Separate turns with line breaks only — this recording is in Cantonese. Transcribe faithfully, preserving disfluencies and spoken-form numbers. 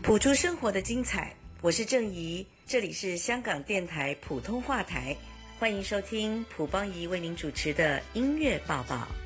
谱出生活的精彩，我是郑怡，这里是香港电台普通话台，欢迎收听卜邦仪为您主持的音乐报报。